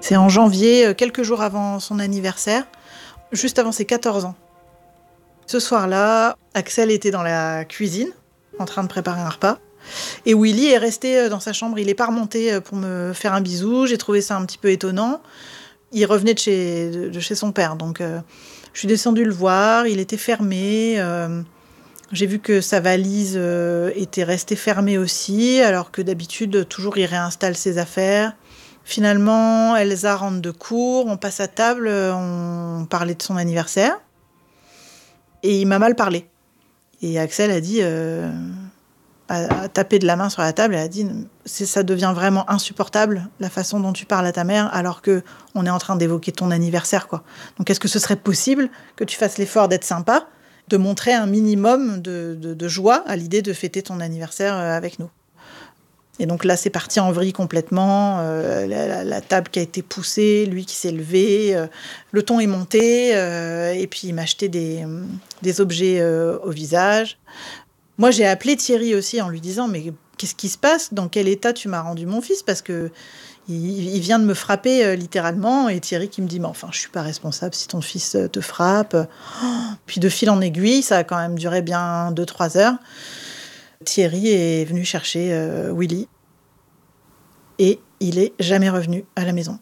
C'est en janvier, quelques jours avant son anniversaire, juste avant ses 14 ans. Ce soir-là, Axel était dans la cuisine, en train de préparer un repas. Et Willy est resté dans sa chambre. Il n'est pas remonté pour me faire un bisou. J'ai trouvé ça un petit peu étonnant. Il revenait de chez son père. Donc, je suis descendue le voir. Il était fermé. J'ai vu que sa valise était restée fermée aussi, alors que d'habitude, toujours, il réinstalle ses affaires. Finalement, Elsa rentre de cours. On passe à table. On parlait de son anniversaire. Et il m'a mal parlé. Et Axel a dit... a tapé de la main sur la table et a dit « Ça devient vraiment insupportable, la façon dont tu parles à ta mère, alors qu'on est en train d'évoquer ton anniversaire, quoi. Donc, est-ce que ce serait possible que tu fasses l'effort d'être sympa, de montrer un minimum de joie à l'idée de fêter ton anniversaire avec nous ?» Et donc là, c'est parti en vrille complètement, la table qui a été poussée, lui qui s'est levé, le ton est monté, et puis il m'a jeté des objets au visage. Moi, j'ai appelé Thierry aussi en lui disant « Mais qu'est-ce qui se passe ? Dans quel état tu m'as rendu mon fils ? Parce que il vient de me frapper littéralement. » Et Thierry qui me dit « Mais enfin, je suis pas responsable si ton fils te frappe. » Puis de fil en aiguille, ça a quand même duré bien 2-3 heures. Thierry est venu chercher Willy. Et il est jamais revenu à la maison.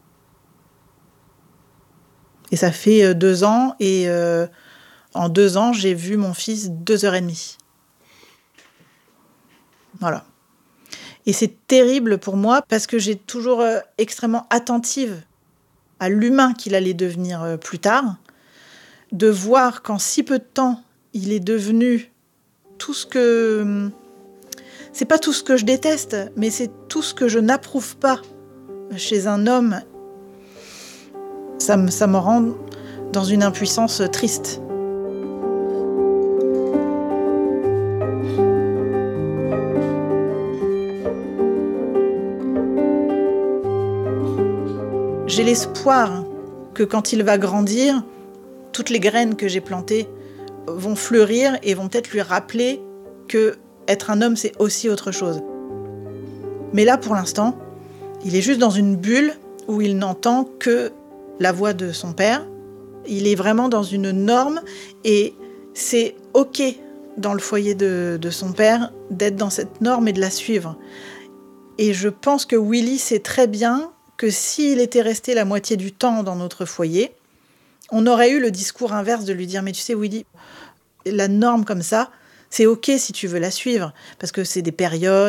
Et ça fait 2 ans. Et en 2 ans, j'ai vu mon fils 2h30. Voilà. Et c'est terrible pour moi parce que j'ai toujours extrêmement attentive à l'humain qu'il allait devenir plus tard. De voir qu'en si peu de temps, il est devenu tout ce que... C'est pas tout ce que je déteste, mais c'est tout ce que je n'approuve pas chez un homme. Ça me rend dans une impuissance triste. J'ai l'espoir que quand il va grandir, toutes les graines que j'ai plantées vont fleurir et vont peut-être lui rappeler que être un homme, c'est aussi autre chose. Mais là, pour l'instant, il est juste dans une bulle où il n'entend que la voix de son père. Il est vraiment dans une norme et c'est OK dans le foyer de son père d'être dans cette norme et de la suivre. Et je pense que Willy sait très bien que s'il était resté la moitié du temps dans notre foyer, on aurait eu le discours inverse de lui dire « Mais tu sais, Willy, la norme comme ça, c'est OK si tu veux la suivre, parce que c'est des périodes,